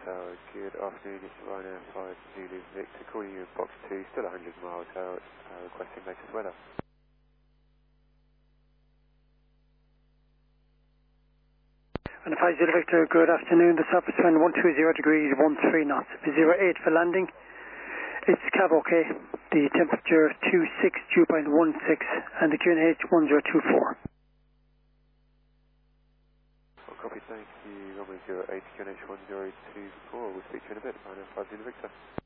Tower. Good afternoon, it's Ryanair 5 Zulu Victor calling you in box 2, still 100 miles out, requesting latest weather. And 5 Zulu Victor, good afternoon. The surface wind 120 degrees, 13 knots. 08 for landing. It's Cav OK. The temperature 26, dew point 16, and the QNH 1024. Copy, thank you. Runway 08, QNH 1024. We'll speak to you in a bit. Ryanair 5 Zulu Victor.